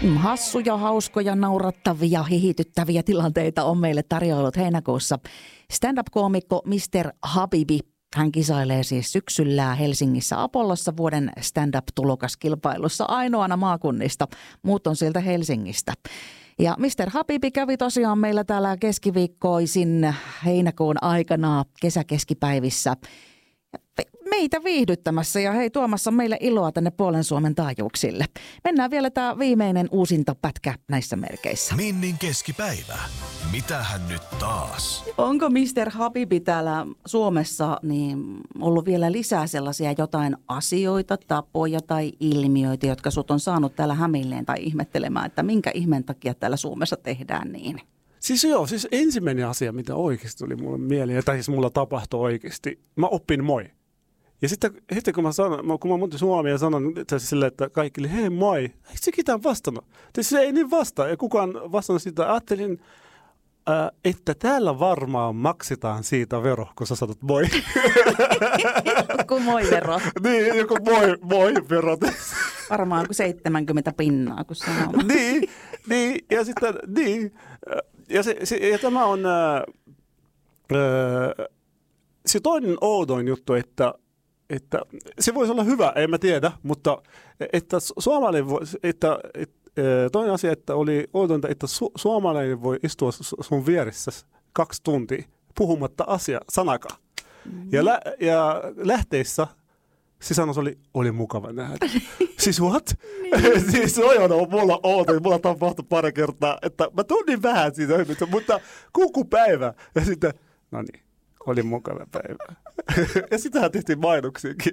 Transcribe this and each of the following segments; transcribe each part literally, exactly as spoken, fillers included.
Hassuja, hauskoja, naurattavia, hihityttäviä tilanteita on meille tarjoillut heinäkuussa stand-up-koomikko mister Habibi. Hän kisailee siis syksyllä Helsingissä Apollossa vuoden stand-up-tulokaskilpailussa ainoana maakunnista. Muut on sieltä Helsingistä. Ja mister Habibi kävi tosiaan meillä täällä keskiviikkoisin heinäkuun aikana kesäkeskipäivissä meitä viihdyttämässä ja hei tuomassa meille iloa tänne puolen Suomen taajuuksille. Mennään vielä tämä viimeinen uusinta pätkä näissä merkeissä. Minnin keskipäivä. Mitähän nyt taas? Onko mister Habibi täällä Suomessa niin ollut vielä lisää sellaisia jotain asioita, tapoja tai ilmiöitä, jotka sut on saanut täällä hämilleen tai ihmettelemään, että minkä ihmeen takia täällä Suomessa tehdään niin? Siis joo, siis ensimmäinen asia, mitä oikeasti tuli mulle mieleen, tai siis mulla tapahtui oikeasti, mä oppin moi. Ja sitten, sitten kun mä sanon, kun mä muutin Suomeen ja sanon silleen, että kaikille, hei moi, ei se ketään vastannut. Se ei niin vastaa, ei kukaan vastannut sitä. Ajattelin, äh, että täällä varmaan maksetaan siitä vero, kun sä sanot moi. Joku moi-vero. Niin, joku moi, moi-vero. Varmaan kuin seitsemänkymmentä pinnaa, kun sanoo. niin, niin, ja sitten, niin. Ja, se, se, ja tämä on äh, äh, se toinen oudoin juttu, että että se voisi olla hyvä, en mä tiedä, mutta että suomalainen voi, että, että toinen asia, että oli oudointa, että su, suomalainen voi istua sun vieressä kaksi tuntia puhumatta asia sanakaan. Mm-hmm. Ja, lä, ja lähteissä sisännössä oli, oli mukava nähdä. Siis what? Niin. Siis on mulla outo, mulla tapahtui pari kertaa, että mä tunnin vähän siitä, mutta kuku päivä. Ja sitten, no niin. Oli mukava päivä. Ja sitähän tehtiin mainoksiakin.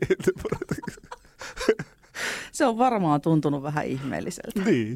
Se on varmaan tuntunut vähän ihmeelliseltä. Niin.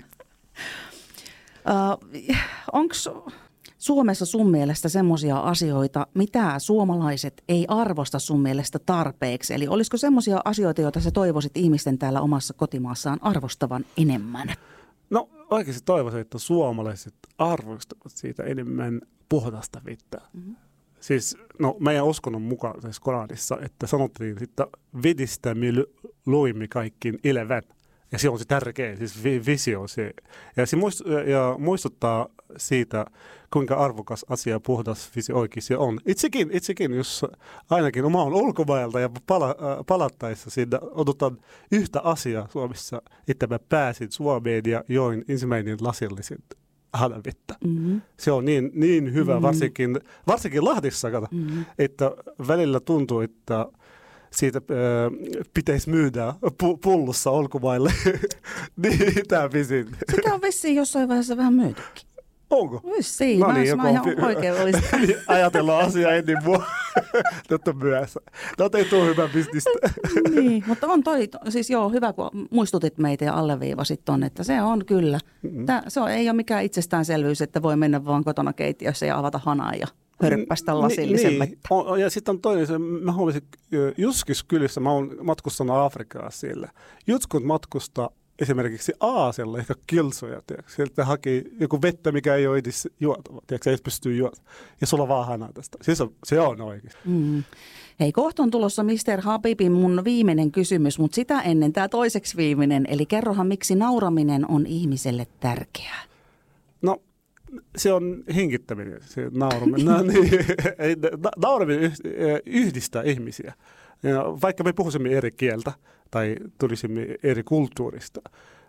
Uh, Onko Suomessa sun mielestä semmoisia asioita, mitä suomalaiset ei arvosta sun mielestä tarpeeksi? Eli olisiko semmoisia asioita, joita sä toivoisit ihmisten täällä omassa kotimaassaan arvostavan enemmän? No oikeasti toivoisin, että suomalaiset arvostavat siitä enemmän puhdasta vettä. Mm-hmm. Siis, no meidän uskonnon mukaan siis Koranissa, että sanottiin, että vedistä me luimme kaikkiin elävän. Ja se on se tärkeä, siis vi- visio se. Ja se muist- ja muistuttaa siitä, kuinka arvokas asia puhdas vesi oikeasti on. Itsekin, itsekin jos ainakin oma on ulkomailta ja pala- äh, palattaessa siitä odotan yhtä asiaa Suomessa, että mä pääsin Suomeen ja join ensimmäinen lasillisen hanavettä. Mm-hmm. Se on niin, niin hyvä, mm-hmm. varsinkin, varsinkin Lahdissa, mm-hmm. että välillä tuntuu, että siitä äh, pitäisi myydä pu- pullossa ulkomaille. niin, tämä visin. Sitä on vissiin jossain vaiheessa vähän myytykin. Onko? Vissiin. No niin, mä ihan oikein olisi. Ajatellaan asiaa ennen mua. Tätä myöhässä. Tämä ei tule hyvä bisnistä. niin, mutta on toi, siis joo, hyvä kun muistutit meitä ja alleviivasit ton, että se on kyllä. Mm-hmm. Tää, se on, ei ole mikään itsestäänselvyys, että voi mennä vaan kotona keittiössä ja avata hanaa ja hörppästä lasillisen niin, vettä. On, ja sitten on toinen, se, mä huomasin, Juskis kylissä, mä oon matkustanut Afrikaa siellä. Jotkut matkustaa esimerkiksi Aasialla ehkä kilsoja, tiedätkö? Sieltä haki joku vettä, mikä ei ole edes juotava, tiedätkö? Ei pystyy juotamaan. Ja sulla vaan hanaa tästä. Siis on, se on oikein. Mm. Hei, kohta on tulossa mister Habibin mun viimeinen kysymys, mutta sitä ennen tämä toiseksi viimeinen. Eli kerrohan, miksi nauraminen on ihmiselle tärkeää? No, se on hengittäminen, se nauraminen. no, niin, nauraminen yhdistää ihmisiä. Ja vaikka me puhuisimme eri kieltä tai tulisimme eri kulttuurista,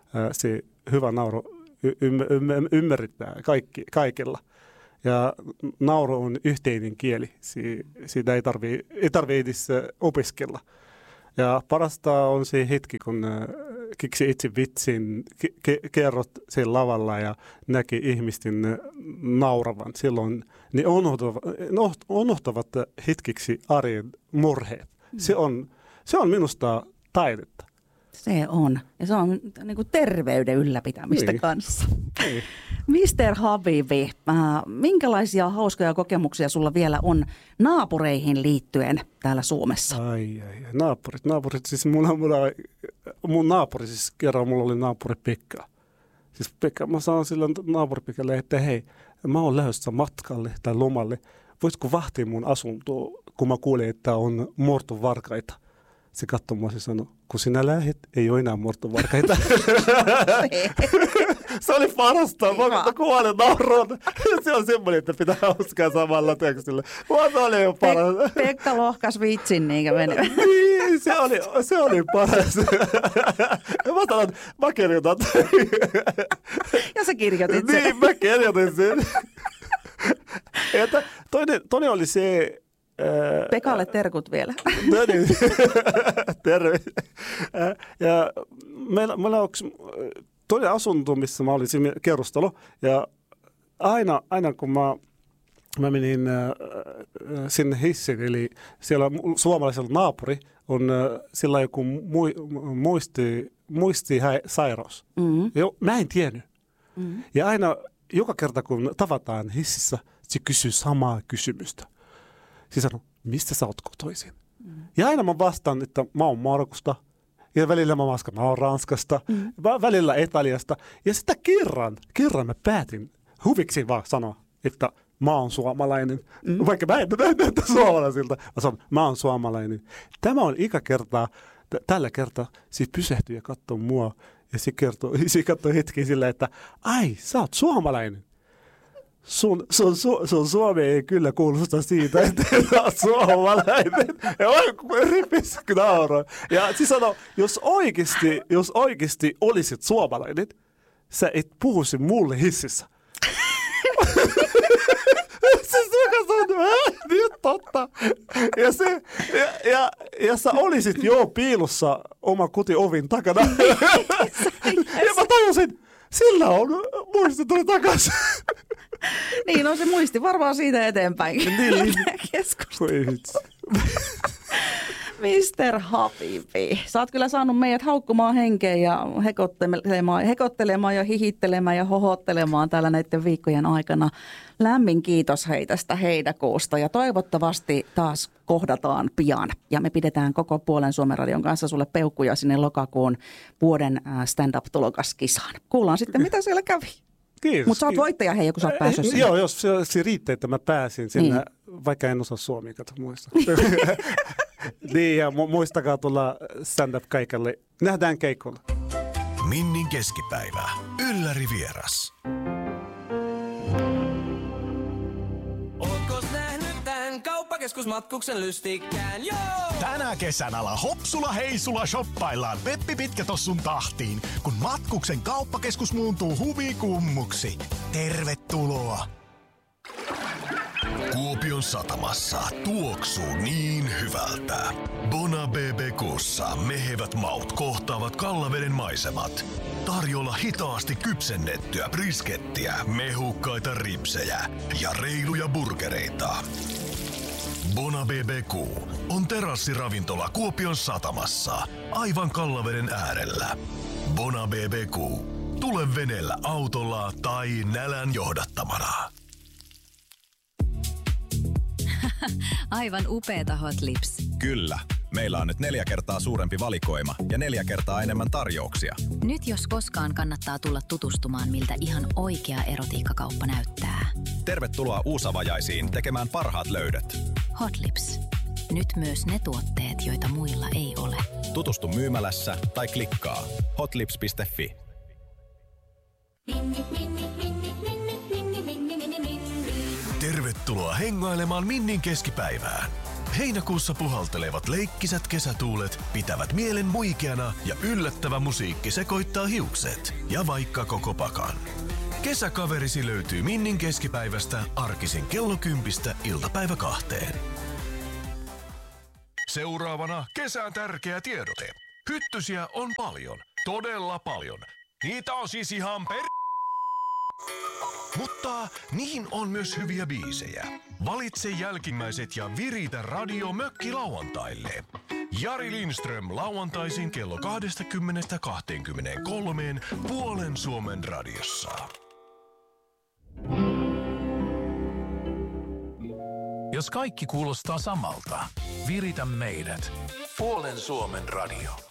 se hyvä nauru ymmärretään kaikki, kaikilla. Ja nauru on yhteinen kieli, siitä ei tarvitse ei tarvitse edes opiskella. Ja parasta on se hetki, kun keksi itse vitsin, ke- kerrot sen lavalla ja näki ihmisten nauravan. Silloin ne unohtavat, unohtavat hetkiksi arjen murheet. Se on, se on minusta taidetta. Se on. Ja se on niin kuin terveyden ylläpitämistä niin. kanssa. Niin. mister Habibi, äh, minkälaisia hauskoja kokemuksia sulla vielä on naapureihin liittyen täällä Suomessa? Ai, ai, ai. Naapurit, naapurit. Siis mulla, mulla, mun naapuri, siis kerran mulla oli naapuri Pekka. Siis Pekka, mä sanon silloin naapuri Pekalle, että hei, mä oon lähdössä matkalle tai lomalle. Voisitko vahtia mun asuntoa, kun mä kuulen, että on murtovarkaita? Se katsoi mua ja sanoi, kun sinä lähet, ei ole enää murtovarkaita. Se oli parasta. Mä kuolin nauroon. Se on semmoinen, että pitää hauskaa samalla tekstillä. Mä se oli jo paras. Pek- Pekka lohkas vitsin, niinkä meni. Niin, se oli, se oli paras. Mä sanon, mä kirjoitan. Ja sä kirjoitit sen. Niin, mä kirjoitin sen. Toinen, toinen oli se... Pekalle terkut vielä. No niin, terve. Ja meillä, meillä on toinen asunto, missä mä olin siinä kerrostalo. Ja aina, aina kun mä, mä menin äh, sinne hissiin, eli siellä suomalaisella naapuri on äh, sillä joku muisti, muistisairaus. Mm-hmm. Jo, mä en tiennyt. Mm-hmm. Ja aina, joka kerta kun tavataan hississä, se kysyy samaa kysymystä. Se sanoo, mistä sä oot kotoisin? Mm. Ja aina mä vastaan, että mä oon Markusta. Ja välillä mä vastaan, mä oon Ranskasta. Mm. Välillä Italiasta. Ja sitä kerran, kerran mä päätin huviksi vaan sanoa, että mä oon suomalainen. Mm. Vaikka mä en näytä suomalaisilta. Mä sanon, mä oon suomalainen. Tämä on ikä kertaa, t- tällä kertaa se pysähtyi ja katsoi mua. Ja se, kertoo, se katsoi hetki sillä, että ai, sä oot suomalainen. Sun, sun, sun, sun Suomi ei kyllä kuulosta siitä, että sä oot suomalainen. Ja mä ripis nauroin. Ja se sanoi, jos oikeasti, jos oikeasti olisit suomalainen, sä et puhuisi mulle hississä. Siis mä sanoin, äh, nyt totta. Ja, se, ja, ja, ja sä olisit jo piilossa oma kotiovin takana. Ja mä tajusin, sillä on muisti tuli takaisin. Niin, no se muisti varmaan siitä eteenpäin. Niin. mister Habibi, sä oot kyllä saanut meidät haukkumaan henkeen ja hekottelemaan, hekottelemaan ja hihittelemään ja hohottelemaan täällä näiden viikkojen aikana. Lämmin kiitos hei tästä heinäkuusta ja toivottavasti taas kohdataan pian. Ja me pidetään koko Puolen Suomen Radion kanssa sulle peukkuja sinne lokakuun vuoden stand-up-tulokaskisaan. Kuullaan sitten, mitä siellä kävi. Kiitos. Mutta sä oot voittaja, hei, kun sä oot päässyt sinne. Joo, jos se, se riittää, että mä pääsin sinne, niin. Vaikka en osaa suomia, kato muista. Niin, ja mu- muistakaa tulla stand-up-keikalle. Nähdään keikolla. Minnin keskipäivä. Ylläri vieras. Ootko nähnyt tän kauppakeskusmatkuksen lystikkään? Joo! Tänä kesänä hopsula heisula shoppaillaan Peppi Pitkätossun tahtiin, kun matkuksen kauppakeskus muuntuu huvikummuksi. Tervetuloa! Kuopion satamassa tuoksuu niin hyvältä. Bona B B Q:ssa mehevät maut kohtaavat Kallaveden maisemat. Tarjolla hitaasti kypsennettyä briskettiä, mehukkaita ripsejä ja reiluja burgereita. Bona B B Q on terassiravintola Kuopion satamassa, aivan Kallaveden äärellä. Bona B B Q. Tule veneellä autolla tai nälän johdattamana. Aivan upeeta Hot Lips. Kyllä. Meillä on nyt neljä kertaa suurempi valikoima ja neljä kertaa enemmän tarjouksia. Nyt jos koskaan kannattaa tulla tutustumaan, miltä ihan oikea erotiikkakauppa näyttää. Tervetuloa uusavajaisiin tekemään parhaat löydöt. Hot Lips. Nyt myös ne tuotteet, joita muilla ei ole. Tutustu myymälässä tai klikkaa hotlips piste fi. Tervetuloa hengailemaan Minnin keskipäivään. Heinäkuussa puhaltelevat leikkisät kesätuulet pitävät mielen muikeana ja yllättävä musiikki sekoittaa hiukset ja vaikka koko pakan. Kesäkaverisi löytyy Minnin keskipäivästä arkisin kello kympistä iltapäivä kahteen. Seuraavana kesän tärkeä tiedote. Hyttysiä on paljon, todella paljon. Niitä on siis ihan per... Mutta niihin on myös hyviä biisejä. Valitse jälkimmäiset ja viritä radio mökki lauantaille. Jari Lindström lauantaisin kello kaksikymmentä kaksikymmentäkolme Puolen Suomen radiossa. Jos kaikki kuulostaa samalta, viritä meidät. Puolen Suomen radio.